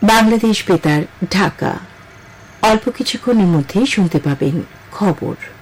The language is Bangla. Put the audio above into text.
বাংলাদেশ বেতার, ঢাকা। অল্প কিছুক্ষণের মধ্যেই শুনতে পাবেন খবর।